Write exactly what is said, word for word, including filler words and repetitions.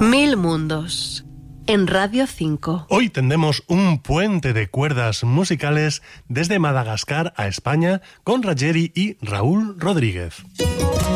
Mil mundos. En Radio cinco. Hoy tendemos un puente de cuerdas musicales desde Madagascar a España con Raggieri y Raúl Rodríguez.